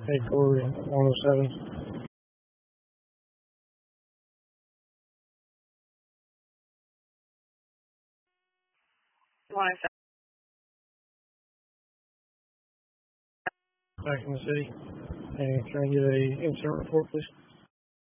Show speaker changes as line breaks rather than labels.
Hey, Corey, 107. Back in the city. And can I get a incident report, please?